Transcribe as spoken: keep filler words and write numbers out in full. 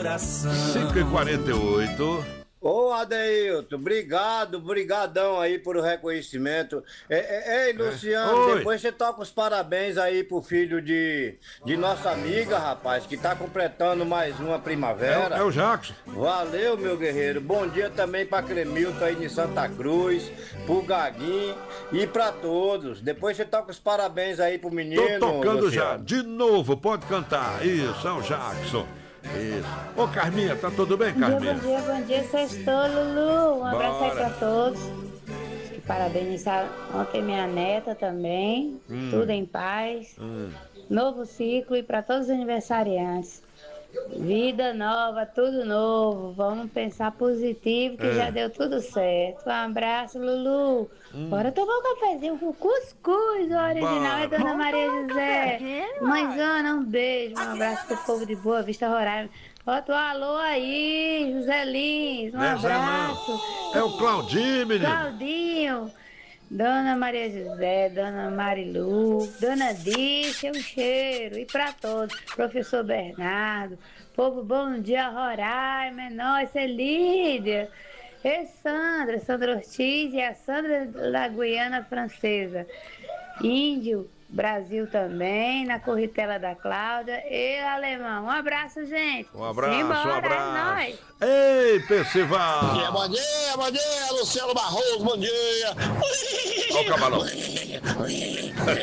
coração. cinco e quarenta e oito. Ô, Adeilton, obrigado, brigadão aí por o reconhecimento. É, é, ei, Luciano, Oi. depois você toca os parabéns aí pro filho de, de nossa amiga, rapaz, que tá completando mais uma primavera. É, é o Jackson. Valeu, meu guerreiro. Bom dia também pra Cremilton aí de Santa Cruz, pro Gaguinho e pra todos. Depois você toca os parabéns aí pro menino. Tô tocando já. Luciano. De novo, pode cantar. Isso, é o Jackson. Isso. Ô, Carminha, tá tudo bem, Bom dia, Carminha? bom dia, bom dia, sextou, Lulu. Um abraço aí Bora. pra todos. E parabenizar ontem minha neta também. Hum. Tudo em paz. Hum. Novo ciclo e pra todos os aniversariantes. Vida nova, tudo novo. Vamos pensar positivo que É. já deu tudo certo. Um abraço, Lulu. Bora tomar um cafezinho com cuscuz. O original é Bora. Dona Maria José. Mãezona, um beijo. Um abraço pro povo de Boa Vista, Roraima. Bota o alô aí, José Lins. Um Né, Zé, abraço. não? É o Claudinho, menino. Claudinho. Dona Maria José, Dona Marilu, Dona Dícia, um cheiro. E para todos, Professor Bernardo, povo, bom dia, Roraima, é nóis, é Lídia. E Sandra, Sandra Ortiz e a Sandra da Guiana Francesa. Índio, Brasil também, na corritela da Cláudia. E Alemão, um abraço, gente. Um abraço, Simbora, um abraço. É nóis. Ei, Percival. Bom dia, bom dia, bom dia, Luciano Barroso, bom dia. Ó o cabalão.